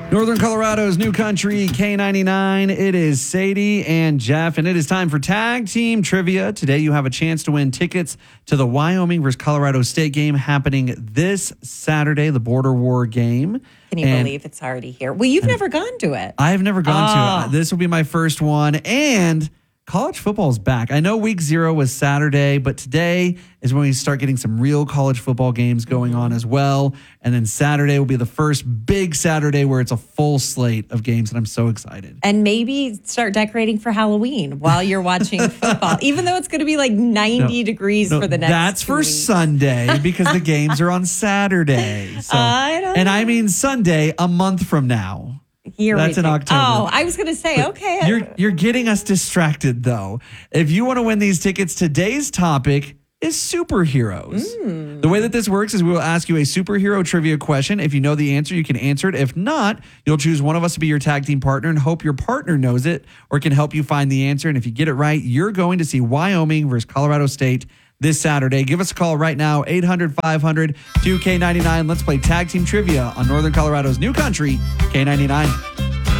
Northern Colorado's New Country K99. It is Sadie and Jeff, and it is time for Tag Team Trivia. Today you have a chance to win tickets to the Wyoming versus Colorado State game happening this Saturday, the Border War game. Can you believe it's already here? Well, you've never gone to it. I've never gone to it. This will be my first one, and college football is back. I know week 0 was Saturday, but today is when we start getting some real college football games going on as well. And then Saturday will be the first big Saturday where it's a full slate of games, and I'm so excited. And maybe start decorating for Halloween while you're watching football, even though it's going to be like 90 degrees for the next That's 2 for weeks. Sunday because the games are on Saturday. So, I mean Sunday a month from now. That's in October. Oh, I was going to say, okay. You're getting us distracted, though. If you want to win these tickets, today's topic is superheroes. The way that this works is we will ask you a superhero trivia question. If you know the answer, you can answer it. If not, you'll choose one of us to be your tag team partner and hope your partner knows it or can help you find the answer. And if you get it right, you're going to see Wyoming versus Colorado State this Saturday. Give us a call right now, 800-500-2K99. Let's play Tag Team Trivia on Northern Colorado's New Country, K99.